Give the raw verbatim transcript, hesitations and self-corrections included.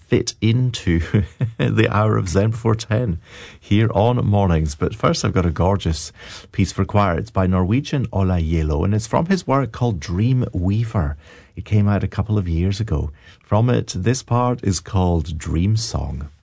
fit into the hour of Zen Before ten here on Mornings. But first I've got a gorgeous piece for choir. It's by Norwegian Ola Yelo, and it's from his work called Dream Weaver. It came out a couple of years ago. From it, this part is called Dream Song.